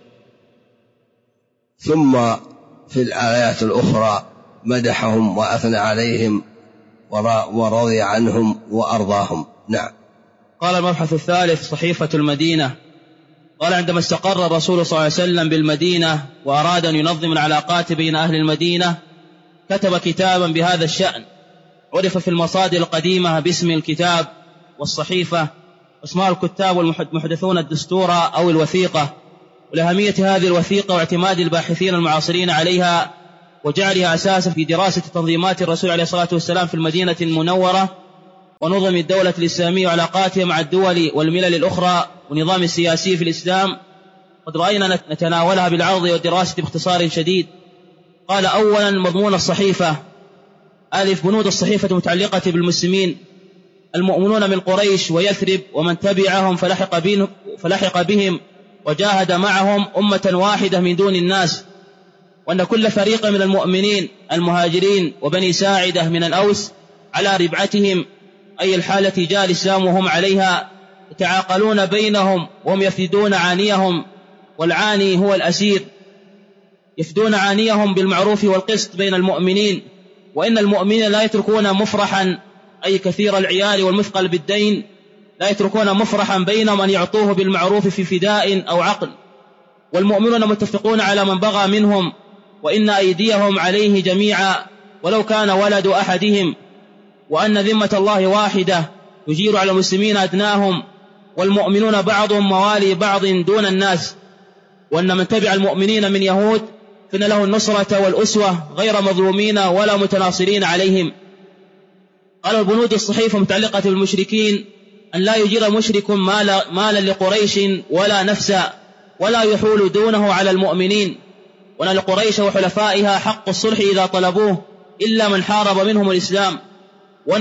ثم في الآيات الأخرى مدحهم وأثنى عليهم ورضي عنهم وأرضاهم. نعم. قال المبحث الثالث صحيفة المدينة. قال: عندما استقر الرسول صلى الله عليه وسلم بالمدينة وأراد أن ينظم العلاقات بين أهل المدينة، كتب كتابا بهذا الشأن، عرف في المصادر القديمة باسم الكتاب والصحيفة، اسماء الكتاب والمحدثون الدستور أو الوثيقة. ولأهمية هذه الوثيقة واعتماد الباحثين المعاصرين عليها وجعلها أساسا في دراسة تنظيمات الرسول عليه الصلاة والسلام في المدينة المنورة ونظم الدولة الإسلامية وعلاقاتها مع الدول والملل الأخرى والنظام السياسي في الإسلام، قد رأينا نتناولها بالعرض والدراسة باختصار شديد. قال: أولا مضمون الصحيفة. ألف: بنود الصحيفة متعلقة بالمسلمين المؤمنون من قريش ويثرب ومن تبعهم فلحق بهم وجاهد معهم أمة واحدة من دون الناس، وأن كل فريق من المؤمنين المهاجرين وبني ساعدة من الأوس على ربعتهم، أي الحالة جاء الإسلام وهم عليها، يتعاقلون بينهم وهم يفدون عانيهم، والعاني هو الأسير، يفدون عانيهم بالمعروف والقسط بين المؤمنين، وإن المؤمنين لا يتركون مفرحا، أي كثير العيال والمثقل بالدين، لا يتركون مفرحا بينهم أن يعطوه بالمعروف في فداء أو عقل، والمؤمنون متفقون على من بغى منهم، وإن أيديهم عليه جميعا ولو كان ولد أحدهم، وأن ذمة الله واحدة يجير على المسلمين أدناهم، والمؤمنون بعضهم موالي بعض دون الناس، وأن من تبع المؤمنين من يهود فإن له النصرة والأسوة غير مظلومين ولا متناصرين عليهم. قال: البنود الصحيفة متعلقة بالمشركين أن لا يجير مشرك مالا لقريش ولا نفسا ولا يحول دونه على المؤمنين، وأن لقريش وحلفائها حق الصلح إذا طلبوه إلا من حارب منهم الإسلام، وأن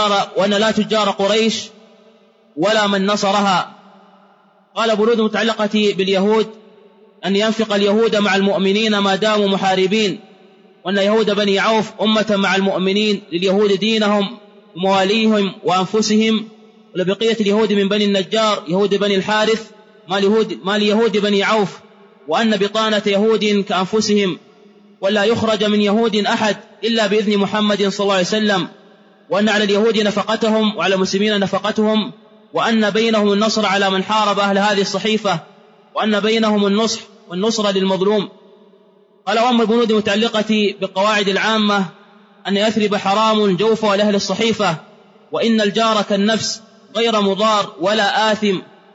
لا تجار قريش ولا من نصرها. قال: بنود متعلقة باليهود أن ينفق اليهود مع المؤمنين ما داموا محاربين، وأن يهود بني عوف أمة مع المؤمنين لليهود دينهم ومواليهم وأنفسهم، ولبقية اليهود من بني النجار يهود بني الحارث ما ليهود بني عوف، وأن بطانة يهود كأنفسهم، ولا يخرج من يهود أحد إلا بإذن محمد صلى الله عليه وسلم، وأن على اليهود نفقتهم وعلى المسلمين نفقتهم، وأن بينهم النصر على من حارب أهل هذه الصحيفة، وأن بينهم النصح والنصر للمظلوم. قال: وأما البنود المتعلقة بالقواعد العامة أن يثرب حرام جوف لأهل الصحيفة، وإن الجار كالنفس غير مضار ولا آثم،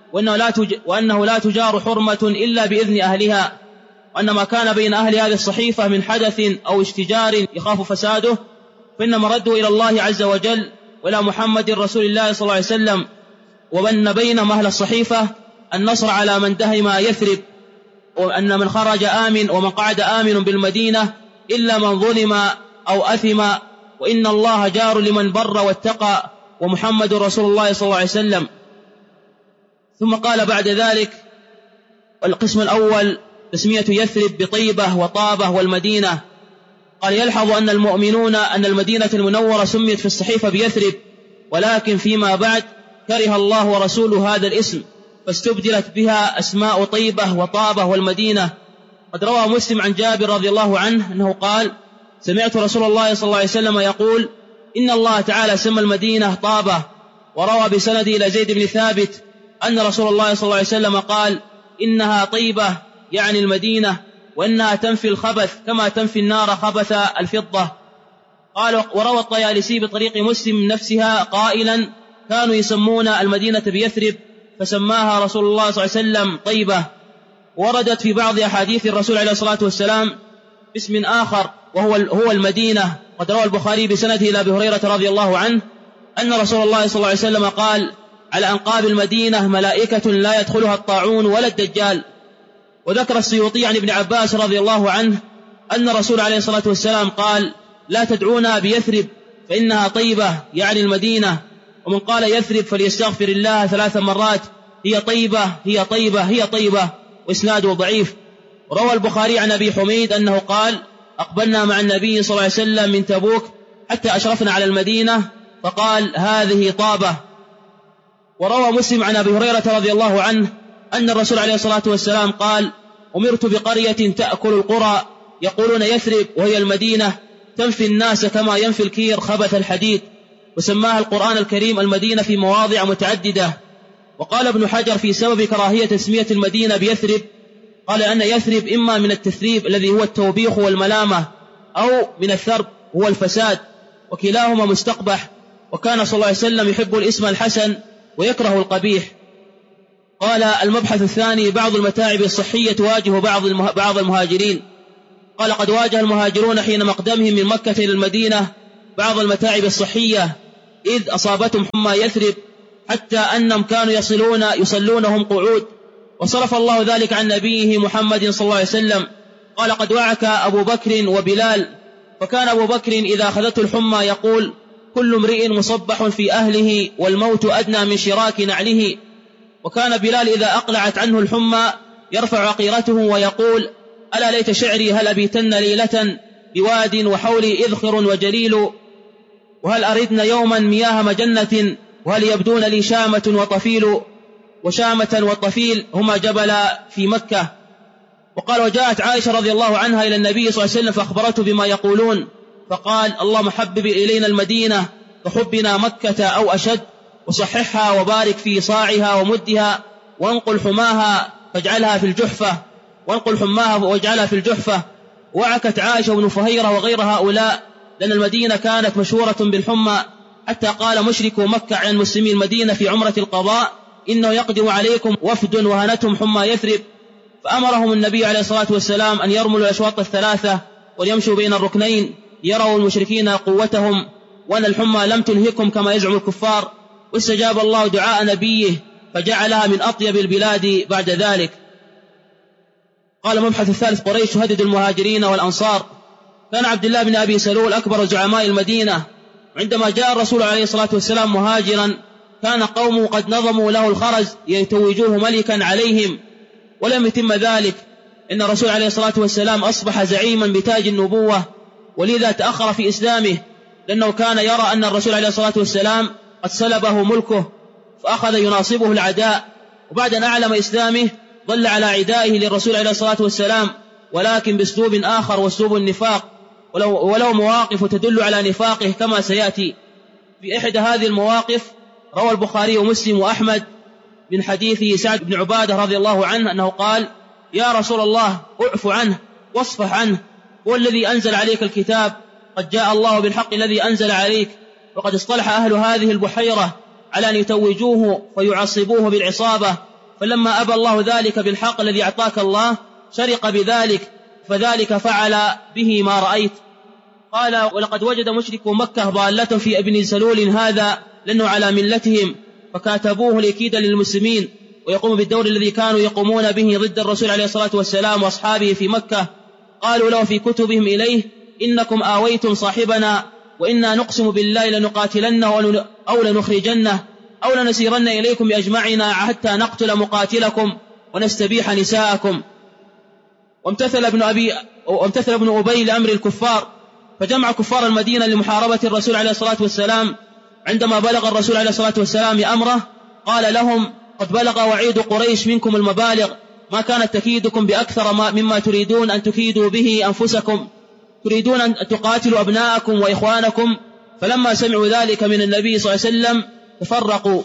وأنه لا تجار حرمة إلا بإذن أهلها، وأن ما كان بين أهل هذه الصحيفة من حدث أو اشتجار يخاف فساده فإن مرده إلى الله عز وجل وإلى محمد رسول الله صلى الله عليه وسلم، وأن بينهم أهل الصحيفة النصر على من دهم يثرب، وأن من خرج آمن ومن قعد آمن بالمدينة إلا من ظلم أو أثم، وإن الله جار لمن بر واتقى ومحمد رسول الله صلى الله عليه وسلم. ثم قال بعد ذلك: القسم الأول تسمية يثرب بطيبة وطابة والمدينة. قال: يلحظ أن المدينة المنورة سميت في الصحيفة بيثرب، ولكن فيما بعد كره الله ورسوله هذا الاسم فاستبدلت بها أسماء طيبة وطابة والمدينة. قد روى مسلم عن جابر رضي الله عنه أنه قال: سمعت رسول الله صلى الله عليه وسلم يقول: إن الله تعالى سمى المدينة طابة. وروى بسند إلى زيد بن ثابت أن رسول الله صلى الله عليه وسلم قال: إنها طيبة، يعني المدينة، وإنها تنفي الخبث كما تنفي النار خبث الفضة. قال: وروى الطيالسي بطريق مسلم نفسها قائلا: كانوا يسمون المدينة بيثرب فسماها رسول الله صلى الله عليه وسلم طيبة. وردت في بعض أحاديث الرسول عليه الصلاة والسلام باسم آخر وهو المدينة. قد روى البخاري بسنده إلى أبي هريرة رضي الله عنه أن رسول الله صلى الله عليه وسلم قال: على أنقاب المدينة ملائكة لا يدخلها الطاعون ولا الدجال. وذكر السيوطي عن ابن عباس رضي الله عنه أن الرسول عليه الصلاة والسلام قال: لا تدعونا بيثرب فإنها طيبة، يعني المدينة، ومن قال يثرب فليستغفر الله 3 مرات، هي طيبة هي طيبة هي طيبة، وإسناده ضعيف. روى البخاري عن أبي حميد أنه قال: أقبلنا مع النبي صلى الله عليه وسلم من تبوك حتى أشرفنا على المدينة فقال: هذه طابة. وروى مسلم عن أبي هريرة رضي الله عنه أن الرسول عليه الصلاة والسلام قال: أمرت بقرية تأكل القرى يقولون يثرب وهي المدينة، تنفي الناس كما ينفي الكير خبث الحديد. وسماها القرآن الكريم المدينة في مواضع متعددة. وقال ابن حجر في سبب كراهية تسمية المدينة بيثرب، قال أن يثرب إما من التثريب الذي هو التوبيخ والملامة، أو من الثرب هو الفساد، وكلاهما مستقبح، وكان صلى الله عليه وسلم يحب الاسم الحسن ويكره القبيح. قال المبحث الثاني: بعض المتاعب الصحية تواجه بعض المهاجرين. قال: قد واجه المهاجرون حين مقدمهم من مكة إلى المدينة بعض المتاعب الصحية، إذ أصابتهم حمى يثرب حتى أنهم كانوا يصلونهم قعود، وصرف الله ذلك عن نبيه محمد صلى الله عليه وسلم. قال: قد وعك أبو بكر وبلال، فكان أبو بكر إذا أخذته الحمى يقول: كل امرئ مصبح في أهله والموت أدنى من شراك نعله. وكان بلال إذا أقلعت عنه الحمى يرفع عقيرته ويقول: ألا ليت شعري هل أبيتن ليلة بواد وحولي إذخر وجليل، وهل أردن يوما مياه مجنة، وهل يبدون لي شامة وطفيل، وشامة والطفيل هما جبلا في مكة. وقال: وجاءت عائشة رضي الله عنها إلى النبي صلى الله عليه وسلم فأخبرته بما يقولون، فقال: اللهم حبب إلينا المدينة كحبنا مكة أو أشد، وصححها وبارك في صاعها ومدها، وانقل حماها فاجعلها في الجحفة، وانقل حماها واجعلها في الجحفة. وعكت عائشة بن فهيرة وغير هؤلاء، لأن المدينة كانت مشهورة بالحمى، حتى قال مشركو مكة عن مسلمي المدينة في عمرة القضاء: إنه يقدم عليكم وفد وهنتهم حمى يثرب. فأمرهم النبي عليه الصلاة والسلام أن يرملوا الأشواط الثلاثة وليمشوا بين الركنين يروا المشركين قوتهم، وأن الحمى لم تنهكم كما يزعم الكفار. واستجاب الله دعاء نبيه فجعلها من أطيب البلاد بعد ذلك. قال مبحث الثالث: قريش تهدد المهاجرين والأنصار. كان عبد الله بن أبي سلول أكبر زعماء المدينة، عندما جاء الرسول عليه الصلاة والسلام مهاجرا كان قومه قد نظموا له الخرز يتوجوه ملكا عليهم، ولم يتم ذلك. إن الرسول عليه الصلاة والسلام أصبح زعيما بتاج النبوة، ولذا تأخر في إسلامه، لأنه كان يرى أن الرسول عليه الصلاة والسلام قد سلبه ملكه، فأخذ يناصبه العداء. وبعد أن أعلم إسلامه ظل على عدائه للرسول عليه الصلاة والسلام، ولكن بأسلوب آخر وأسلوب النفاق، ولو مواقف تدل على نفاقه كما سيأتي. في إحدى هذه المواقف روى البخاري ومسلم وأحمد من حديث سعد بن عبادة رضي الله عنه أنه قال: يا رسول الله اعف عنه واصفح عنه، هو الذي أنزل عليك الكتاب، قد جاء الله بالحق الذي أنزل عليك، وقد اصطلح أهل هذه البحيرة على أن يتوجوه ويعصبوه بالعصابة، فلما أبى الله ذلك بالحق الذي أعطاك الله شرق بذلك، فذلك فعل به ما رأيت. قال: ولقد وجد مشركو مكة ضالة في ابن سلول هذا، لأنه على ملتهم، فكاتبوه ليكيد للمسلمين ويقوم بالدور الذي كانوا يقومون به ضد الرسول عليه الصلاة والسلام وأصحابه في مكة. قالوا له في كتبهم إليه: إنكم آويتم صاحبنا، وإنا نقسم بالله لنقاتلنه أو لنخرجنه أو لنسيرن إليكم بأجمعنا حتى نقتل مقاتلكم ونستبيح نساءكم. وامتثل ابن أبي لأمر الكفار، فجمع كفار المدينة لمحاربة الرسول عليه الصلاة والسلام. عندما بلغ الرسول عليه الصلاة والسلام أمره قال لهم: قد بلغ وعيد قريش منكم المبالغ، ما كانت تكيدكم بأكثر مما تريدون أن تكيدوا به أنفسكم، تريدون أن تقاتلوا أبناءكم وإخوانكم. فلما سمعوا ذلك من النبي صلى الله عليه وسلم تفرقوا.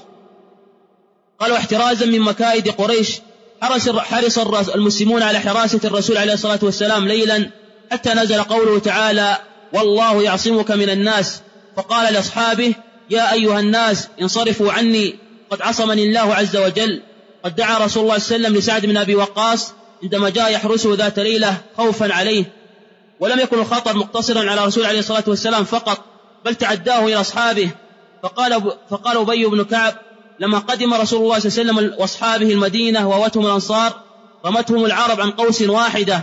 قالوا: احترازا من مكائد قريش حرص المسلمون على حراسة الرسول عليه الصلاة والسلام ليلا، حتى نزل قوله تعالى: والله يعصمك من الناس. فقال لأصحابه: يا أيها الناس انصرفوا عني، قد عصمني الله عز وجل. قد دعا رسول الله صلى الله عليه وسلم لسعد بن أبي وقاص عندما جاء يحرسه ذات ليلة خوفا عليه، ولم يكن الخطر مقتصرا على رسول عليه الصلاة والسلام فقط، بل تعداه إلى أصحابه. فقال أبي بن كعب: لما قدم رسول الله صلى الله عليه وسلم وأصحابه المدينة ووتهم الأنصار رمتهم العرب عن قوس واحدة،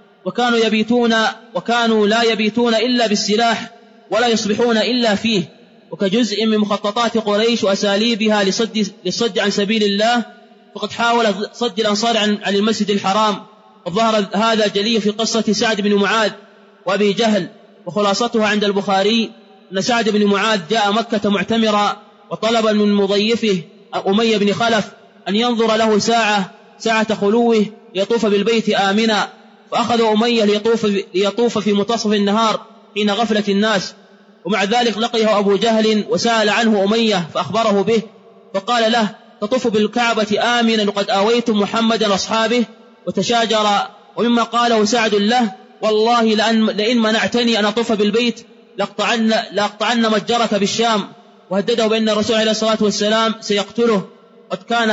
وكانوا لا يبيتون إلا بالسلاح ولا يصبحون إلا فيه، وكجزء من مخططات قريش وأساليبها للصد عن سبيل الله، فقد حاول صد الأنصار عن المسجد الحرام. وظهر هذا جلي في قصة سعد بن معاذ وأبي جهل، وخلاصتها عند البخاري أن سعد بن معاذ جاء مكة معتمرا، وطلب من مضيفه أمية بن خلف أن ينظر له ساعة خلوه ليطوف بالبيت آمنا، فأخذ أمية ليطوف في منتصف النهار حين غفلة الناس. ومع ذلك لقيه أبو جهل وسأل عنه أمية فأخبره به، فقال له: تطوف بالكعبة آمنا وقد آويتم محمدا وأصحابه، وتشاجر. ومما قاله سعد له: والله لئن منعتني أن أطوف بالبيت لأقطعن متجرك بالشام، وهدده بأن الرسول عليه الصلاة والسلام سيقتله. قد كان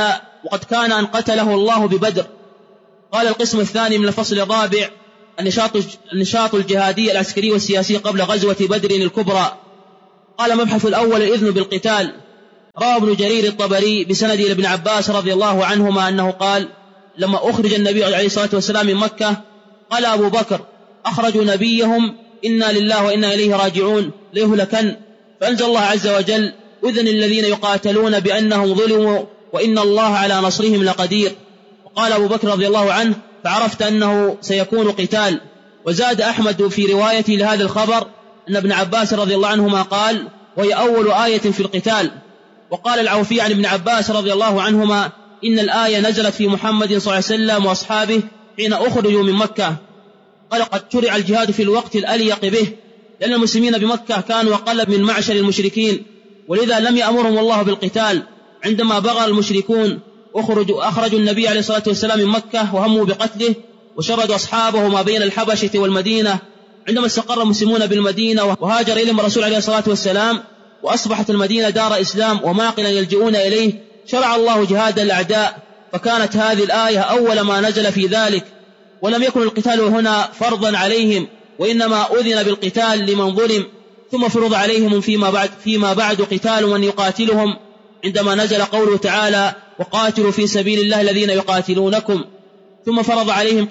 وقد كان أن قتله الله ببدر. قال القسم الثاني من الفصل الرابع النشاط الجهادي العسكري والسياسي قبل غزوة بدر الكبرى. قال مبحث الأول الإذن بالقتال. روى ابن جرير الطبري بسند إلى ابن عباس رضي الله عنهما أنه قال لما أخرج النبي عليه الصلاة والسلام من مكة قال أبو بكر أخرجوا نبيهم إنا لله وإنا إليه راجعون ليهلكن، فأنزل الله عز وجل أذن الذين يقاتلون بأنهم ظلموا وإن الله على نصرهم لقدير. وقال أبو بكر رضي الله عنه فعرفت أنه سيكون قتال. وزاد أحمد في روايته لهذا الخبر أن ابن عباس رضي الله عنهما قال وهي أول آية في القتال. وقال العوفي عن ابن عباس رضي الله عنهما إن الآية نزلت في محمد صلى الله عليه وسلم وأصحابه حين أخرجوا من مكة. قال قد شرع الجهاد في الوقت الأليق به، لأن المسلمين بمكة كانوا أقل من معشر المشركين، ولذا لم يأمرهم الله بالقتال. عندما بغى المشركون أخرجوا النبي عليه الصلاة والسلام من مكة وهموا بقتله، وشردوا أصحابه ما بين الحبشة والمدينة. عندما استقر المسلمون بالمدينة وهاجر إليهم الرسول عليه الصلاة والسلام وأصبحت المدينة دار إسلام ومعقلا يلجؤون إليه، شرع الله جهاد الأعداء، فكانت هذه الآية أول ما نزل في ذلك. ولم يكن القتال هنا فرضا عليهم، وإنما أذن بالقتال لمن ظلم، ثم فرض عليهم فيما بعد قتال من يقاتلهم عندما نزل قوله تعالى وقاتلوا في سبيل الله الذين يقاتلونكم، ثم فرض عليهم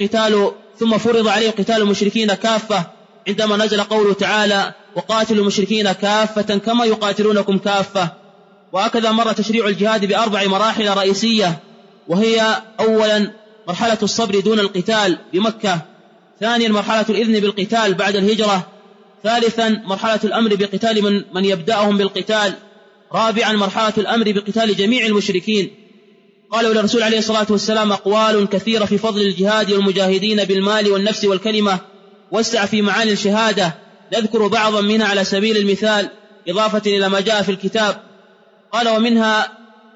قتال المشركين كافة عندما نزل قوله تعالى وقاتلوا المشركين كافة كما يقاتلونكم كافة. وهكذا مر تشريع الجهاد ب4 مراحل رئيسية، وهي أولا مرحلة الصبر دون القتال بمكة، ثانيا مرحلة الإذن بالقتال بعد الهجرة، ثالثا مرحلة الأمر بقتال من يبدأهم بالقتال، رابعا مرحلة الأمر بقتال جميع المشركين. قالوا للرسول عليه الصلاة والسلام أقوال كثيرة في فضل الجهاد والمجاهدين بالمال والنفس والكلمة، وسع في معاني الشهادة، نذكر بعضا منها على سبيل المثال إضافة إلى ما جاء في الكتاب. قال ومنها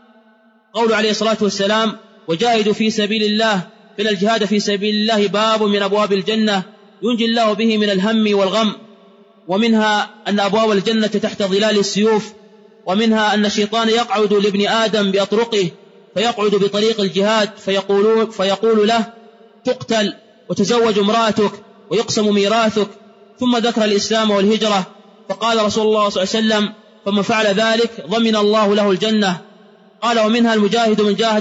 قول عليه الصلاة والسلام وجاهدوا في سبيل الله، فإن الجهاد في سبيل الله باب من أبواب الجنة ينجي الله به من الهم والغم. ومنها أن أبواب الجنة تحت ظلال السيوف. ومنها أن الشيطان يقعد لابن آدم بأطرقه فيقعد بطريق الجهاد فيقول له تقتل وتزوج امرأتك ويقسم ميراثك، ثم ذكر الإسلام والهجرة، فقال رسول الله صلى الله عليه وسلم فمن فعل ذلك ضمن الله له الجنة. قال ومنها المجاهد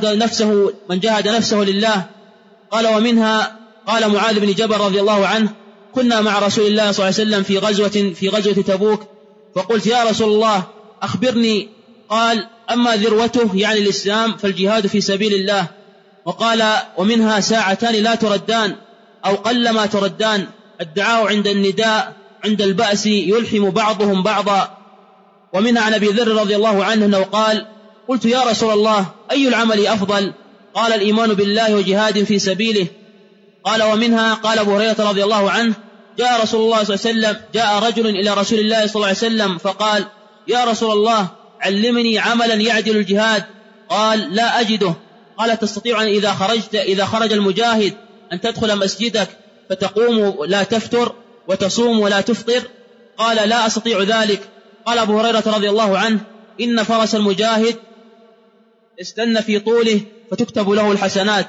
من جاهد نفسه لله. قال ومنها قال معاذ بن جبل رضي الله عنه كنا مع رسول الله صلى الله عليه وسلم في غزوة تبوك، فقلت يا رسول الله أخبرني. قال أما ذروته يعني الإسلام فالجهاد في سبيل الله. وقال ومنها ساعتان لا تردان أو قلما تردان، الدعاء عند النداء عند البأس يلحم بعضهم بعضا. ومنها عن أبي ذر رضي الله عنه أنه قال قلت يا رسول الله أي العمل أفضل؟ قال الإيمان بالله وجهاد في سبيله. قال ومنها قال أبو هريرة رضي الله عنه جاء رسول الله صلى الله عليه وسلم جاء رجل إلى رسول الله صلى الله عليه وسلم فقال يا رسول الله علمني عملا يعدل الجهاد. قال لا أجده. قال تستطيع أن إذا خرج المجاهد أن تدخل مسجدك فتقوم لا تفتر وتصوم ولا تفطر؟ قال لا أستطيع ذلك. قال أبو هريرة رضي الله عنه إن فرس المجاهد استن في طوله فتكتب له الحسنات.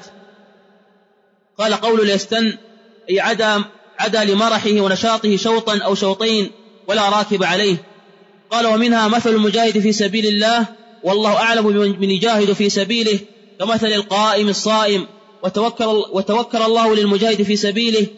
قال قول ليستن أي عدا لمرحه ونشاطه شوطا أو شوطين ولا راكب عليه. قال ومنها مثل المجاهد في سبيل الله والله أعلم من يجاهد في سبيله كمثل القائم الصائم، وتوكل الله للمجاهد في سبيله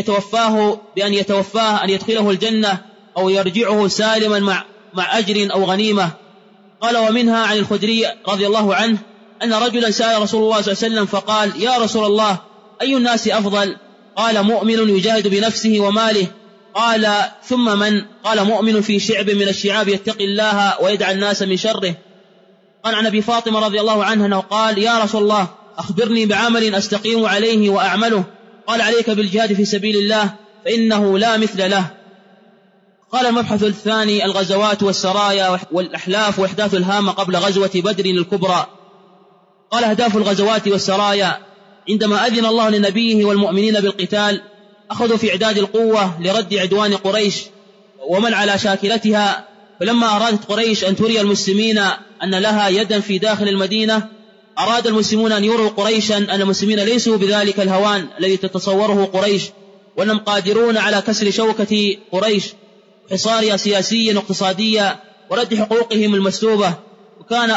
بأن يتوفاه أن يدخله الجنة أو يرجعه سالما مع أجر أو غنيمة. قال ومنها عن الخدري رضي الله عنه أن رجلا سأل رسول الله صلى الله عليه وسلم فقال يا رسول الله أي الناس أفضل؟ قال مؤمن يجاهد بنفسه وماله. قال ثم من؟ قال مؤمن في شعب من الشعاب يتقي الله ويدعى الناس من شره. قال عن أبي فاطمة رضي الله عنه أنه قال يا رسول الله أخبرني بعمل أستقيم عليه وأعمله. قال عليك بالجهاد في سبيل الله فإنه لا مثل له. قال المبحث الثاني الغزوات والسرايا والأحلاف وإحداث الهامة قبل غزوة بدر الكبرى. قال أهداف الغزوات والسرايا عندما أذن الله لنبيه والمؤمنين بالقتال أخذوا في إعداد القوة لرد عدوان قريش ومن على شاكلتها. فلما أرادت قريش أن تري المسلمين أن لها يدا في داخل المدينة أراد المسلمون أن يروا قريشا أن المسلمين ليسوا بذلك الهوان الذي تتصوره قريش، وأنهم قادرون على كسر شوكة قريش وحصارها سياسيا واقتصاديا ورد حقوقهم المسلوبة. وكان